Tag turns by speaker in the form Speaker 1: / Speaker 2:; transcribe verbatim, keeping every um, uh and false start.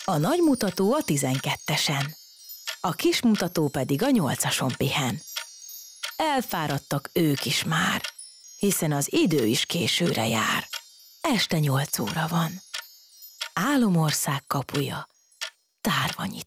Speaker 1: A nagy mutató a tizenkettesen, a kis mutató pedig a nyolcason pihen. Elfáradtak ők is már, hiszen az idő is későre jár. Este nyolc óra van. Álomország kapuja tárva nyitva.